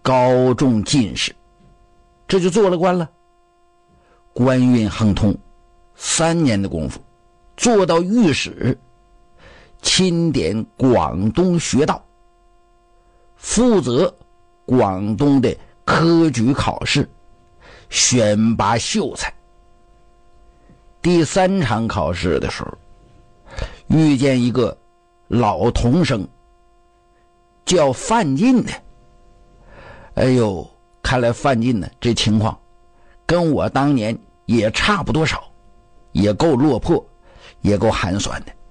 高中进士，这就做了官了。官运亨通，3年的功夫做到御史，钦点广东学道，负责广东的科举考试，选拔秀才。第3场考试的时候，遇见一个老童生，叫范进的。哎呦，看来范进呢这情况跟我当年也差不多少，也够落魄，也够寒酸的。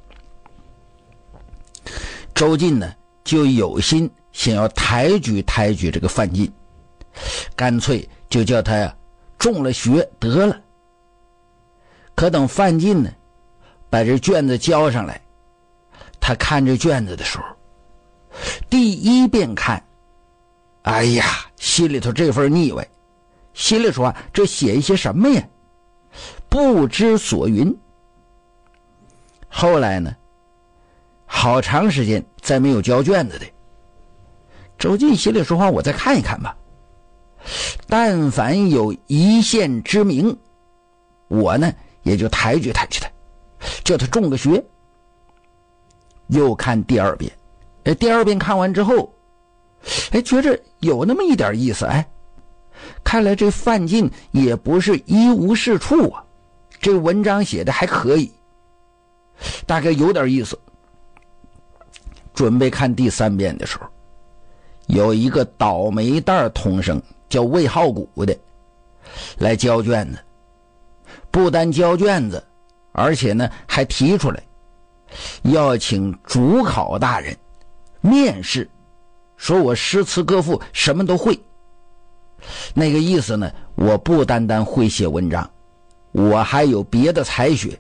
周进呢就有心想要抬举这个范进，干脆就叫他呀中了学得了。可等范进呢把这卷子交上来，他看这卷子的时候，第一遍看，哎呀，心里头这份腻歪，心里说啊，这写一些什么呀，不知所云。后来呢，好长时间再没有交卷子的，周进心里说话，我再看一看吧，但凡有一线之名，我呢也就抬举他，叫他中个学。又看第2遍，第2遍看完之后，觉着有那么一点意思，看来这范进也不是一无是处啊，这文章写的还可以，大概有点意思。准备看第3遍的时候，有一个倒霉蛋童生叫魏浩古的来交卷子，不单交卷子，而且呢还提出来要请主考大人面试，说我诗词歌赋什么都会。那个意思呢，我不单单会写文章，我还有别的才学。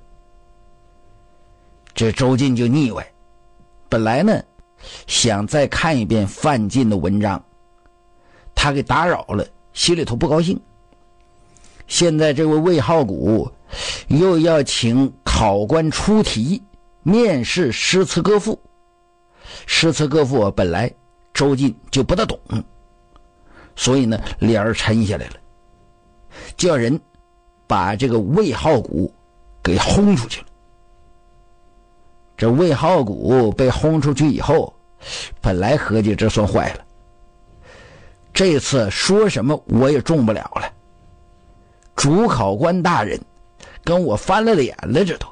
这周进就腻歪，本来呢想再看一遍范进的文章，他给打扰了，心里头不高兴。现在这位魏浩古又要请考官出题面试诗词歌赋，诗词歌赋本来周进就不大懂，所以呢脸儿沉下来了，叫人把这个魏浩古给轰出去了。这魏浩古被轰出去以后，本来合计这算坏了，这次说什么我也中不了了，主考官大人跟我翻了脸了，这都。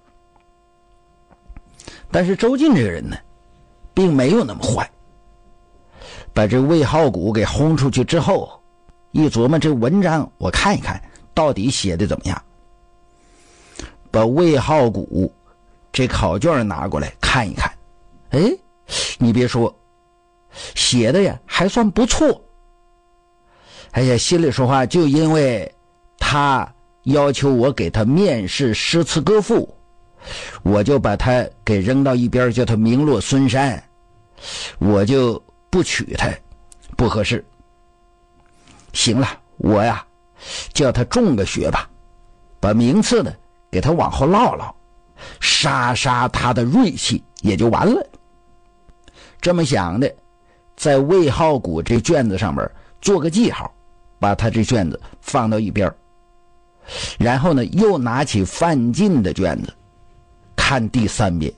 但是周进这个人呢并没有那么坏，把这魏浩古给轰出去之后，一琢磨这文章我看一看到底写的怎么样，把魏浩古这考卷拿过来看一看，你别说，写的呀还算不错。心里说话，就因为他要求我给他面试诗词歌赋，我就把他给扔到一边，叫他名落孙山，我就不娶他，不合适。行了，我呀叫他中个学吧，把名次呢给他往后落落，杀他的锐气也就完了。这么想的，在魏浩古这卷子上面做个记号，把他这卷子放到一边，然后呢又拿起范进的卷子看第3遍。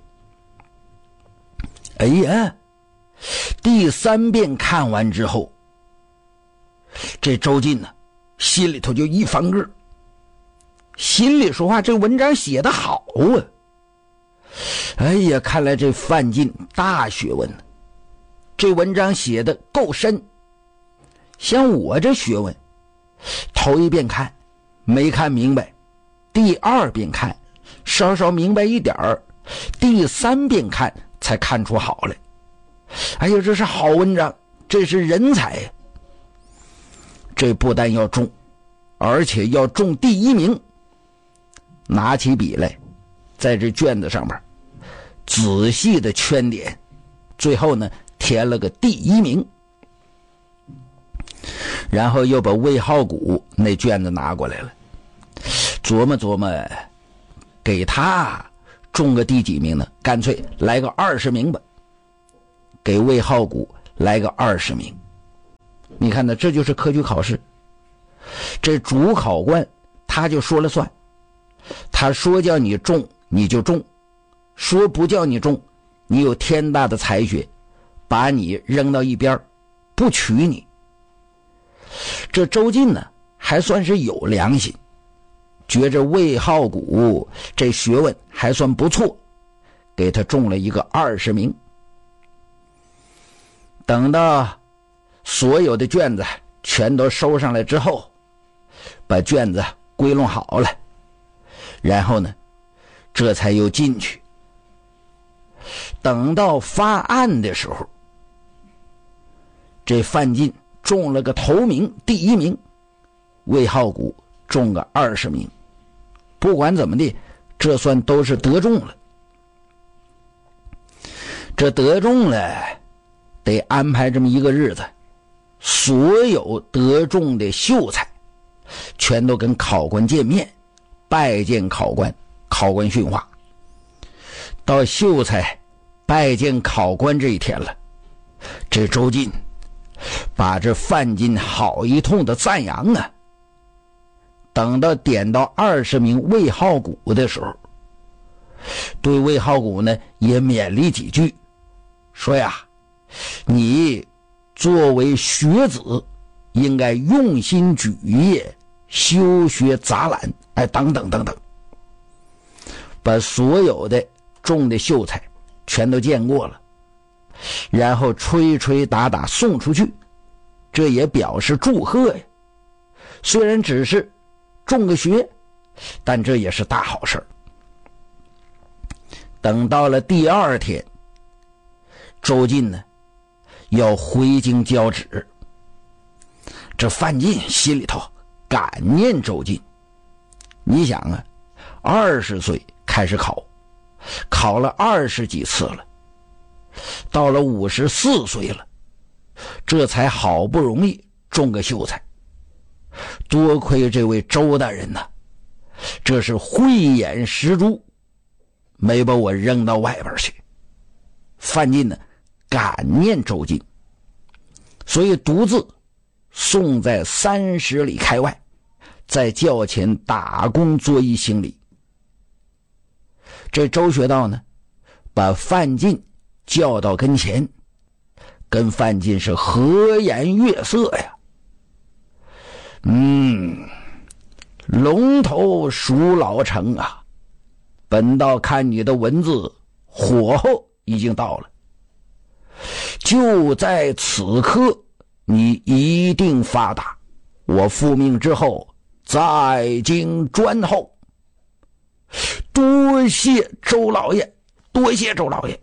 第3遍看完之后，这周进呢心里头就一翻个，心里说话，这文章写得好啊，看来这范进大学问呢，这文章写得够深。像我这学问，头1遍看没看明白，第2遍看稍稍明白一点儿，第3遍看才看出好来。这是好文章，这是人才呀！这不但要中，而且要中第1名。拿起笔来，在这卷子上面仔细的圈点，最后呢填了个第1名。然后又把魏浩古那卷子拿过来了，琢磨琢磨，给他中个第几名呢？干脆来个20名吧，给魏浩古来个20名。 你看呢，这就是科举考试。这主考官他就说了算，他说叫你中你就中，说不叫你中，你有天大的才学，把你扔到一边，不取你。这周进呢还算是有良心，觉着魏浩古这学问还算不错，给他中了一个20名。等到所有的卷子全都收上来之后，把卷子归拢好了，然后呢这才又进去。等到发案的时候，这范进中了个头名第1名，魏浩古中个20名。不管怎么的，这算都是得中了。这得中了得安排这么一个日子，所有得中的秀才全都跟考官见面，拜见考官，考官训话。到秀才拜见考官这一天了，这周进把这范进好一通的赞扬啊。等到点到20名魏浩古的时候，对魏浩古呢也勉励几句，说呀，你作为学子应该用心举业，修学杂览，等等等等，把所有的中的秀才全都见过了，然后吹吹打打送出去，这也表示祝贺呀。虽然只是中个学，但这也是大好事。等到了第2天，周进呢要回京交旨。这范进心里头感念周进。你想啊，20岁开始考，考了20几次了，到了54岁了，这才好不容易中个秀才。多亏这位周大人呐，这是慧眼识珠，没把我扔到外边去。范进呢感念周进，所以独自送在30里开外，在轿前打工作揖行礼。这周学道呢把范进叫到跟前，跟范进是和颜悦色呀。龙头属老成啊，本道看你的文字火候已经到了，就在此刻你一定发达，我复命之后在京专候。多谢周老爷，多谢周老爷。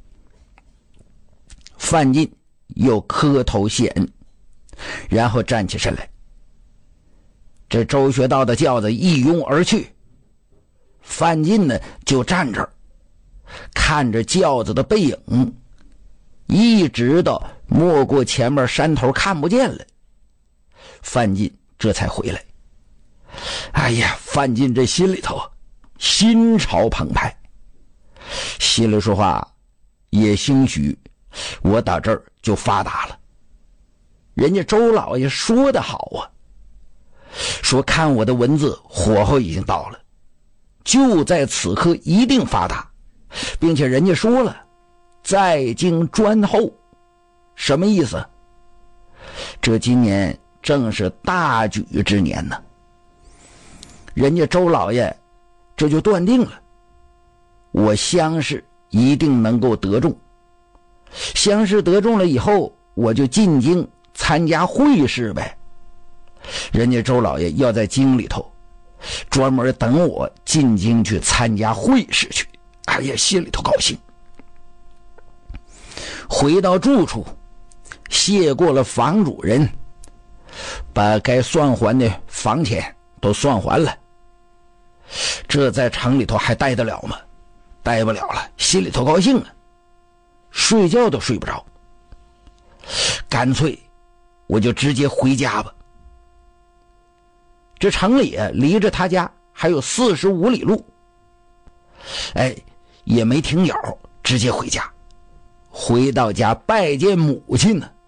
范进又磕头谢恩，然后站起身来。这周学道的轿子一拥而去，范进呢就站这儿看着轿子的背影，一直到没过前面山头看不见了，范进这才回来。哎呀，范进这心里头心潮澎湃，心里说话也兴许我打这儿就发达了。人家周老爷说得好啊，说看我的文字火候已经到了，就在此刻一定发达，并且人家说了在京专候。什么意思？这今年正是大举之年呢，人家周老爷这就断定了，我乡试一定能够得中，乡试得中了以后，我就进京参加会试呗。人家周老爷要在京里头专门等我进京去参加会试去。哎呀，心里头高兴。回到住处，谢过了房主人，把该算还的房钱都算还了，这在城里头还待得了吗？待不了了，心里头高兴啊，睡觉都睡不着，干脆我就直接回家吧。这城里离着他家还有45里路，也没停脚，直接回家。回到家拜见母亲呢，